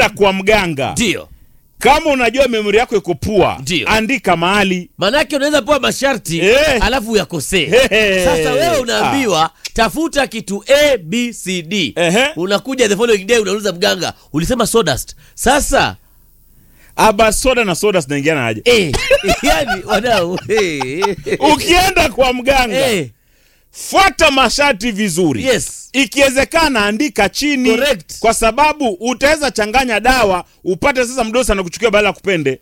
kwa mganga. Ndio. Kama unajua memory yako iko poa, Ndio. andika mahali. Manake unaweza pewa masharti alafu uyakosee. Sasa wewe unaambiwa tafuta kitu A B C D. Unakuja the following day unauliza mganga, ulisema sawdust. Sasa aba soda na soda zinaingiana aje? Yani wadau. Ukienda kwa mganga, fuata masharti vizuri. Yes. Ikiwezekana andika chini. Correct. Kwa sababu utaweza changanya dawa upate sasa mdosi anakuchukia badala ya kupende.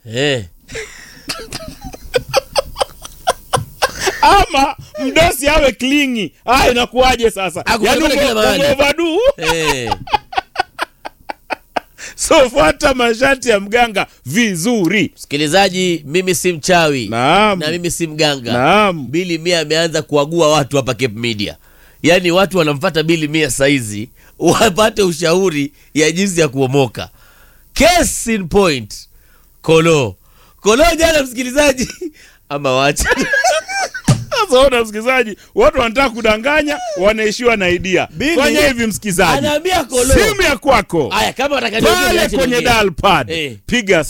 Ama mdosi awe klingi. Inakuaje sasa? Yani umevadu. So fuata masharti ya mganga vizuri. Msikilizaji, mimi si mchawi. Naam. Na mimi si mganga. Naam. Billy Mia ameanza kuagua watu hapa Cape Media. Yani watu wanamfuata Billy Mia saizi wapate ushauri ya jinsi ya kuomoka. Case in point. Kolo jana msikilizaji ama wacha. Sasa msikilizaji, watu wanataka kudanganya, wanaishiwa na idea. Fanya hivi msikilizaji. Anaambia Kolo. Simu ya kwako. Aya, kama unataka kwenye dial pad. Piga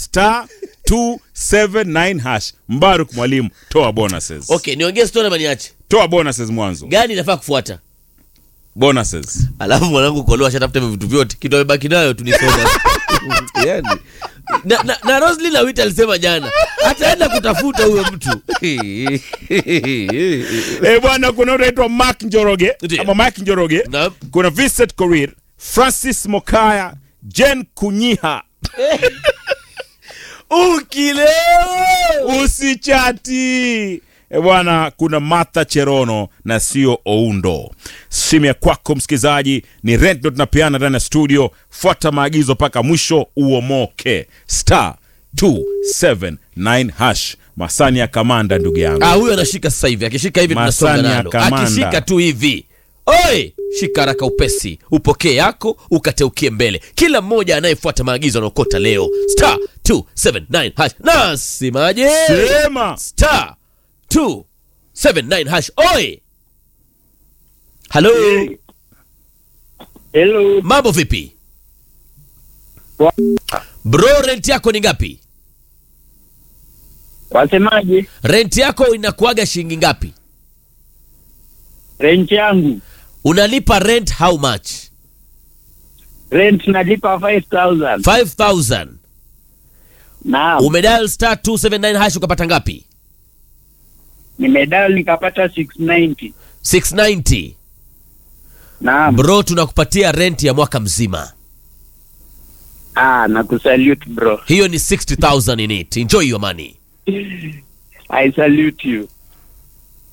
*279#. Mbaruk Mwalimu, toa bonuses. Okay, niongee story ama niache? Toa bonuses mwanzo. Gani nafaa kufuata? Bonuses. Alafu mwanangu Kolo ashatafuta vitu vyote. Kitu amebaki nayo tunisoma. Yani. Na Roslyn na Wita alisema jana ataenda kutafuta huyo mtu. Bwana, kuna unaitwa Mark Njoroge ama Mike Njoroge. Kuna Vincent Korir, Francis Mokaya, Jen Kunyiha. Ukileo usichati. Bwana, kuna Martha Cherono na sio Oundo. Simu ya kwako msikizaji ni rent ndo tunapeana ndani ya studio. Fuata maagizo paka mwisho uomoke. *279#. Masani ya Kamanda ndugu yangu. Huyo anashika sasa hivi. Akishika hivi tunasonga nalo. Akishika tu hivi. Oi, shika haraka upesi. Upokee yako, ukateukie mbele. Kila mmoja anayefuata maagizo anaokota leo. *279#. Nasimaje? Sema. *279#. Oi. Hello. Hello. Mambo vipi? Bro, rent yako ni ngapi? Wasemaje? Rent yako inakuaga shilingi ngapi? Rent yangu. Unalipa rent how much? Rent nalipa 5,000. 5,000. Naam. Umedial *279# ukapata ngapi? Nimedial nikapata 690. 690. Naam. Bro, tunakupatia rent ya mwaka mzima. Nakusalute bro. Hiyo ni 60,000 in it. Enjoy your money. I salute you.